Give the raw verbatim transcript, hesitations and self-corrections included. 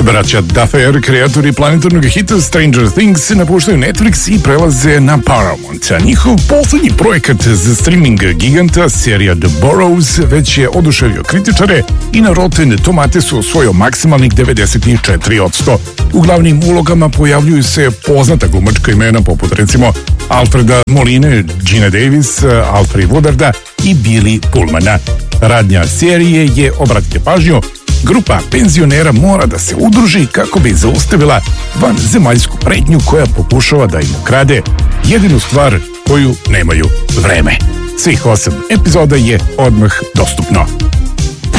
Braća Duffer, kreatori planetarnog hita Stranger Things, napuštaju Netflix i prelaze na Paramount. A njihov poslednji projekat za streaming giganta, serija The Burrows, već je oduševio kritičare i na Rotten Tomatoesu osvojio maksimalnih devedeset četiri posto. U glavnim ulogama pojavljuju se poznata glumačka imena poput recimo Alfreda Moline, Gina Davis, Alfred Woodarda i Billy Pullmana. Radnja serije je, obratite pažnju, grupa penzionera mora da se udruži kako bi zaustavila vanzemaljsku pretnju koja pokušava da im ukrade jedinu stvar koju nemaju, vreme. Svih osam epizoda je odmah dostupno.